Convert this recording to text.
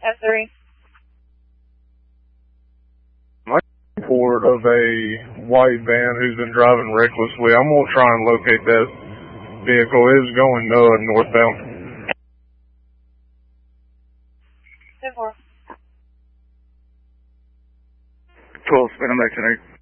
S3. Report of a white van who's been driving recklessly. I'm going to try and locate that vehicle. It is going northbound. 10-4. 12, spin on back tonight.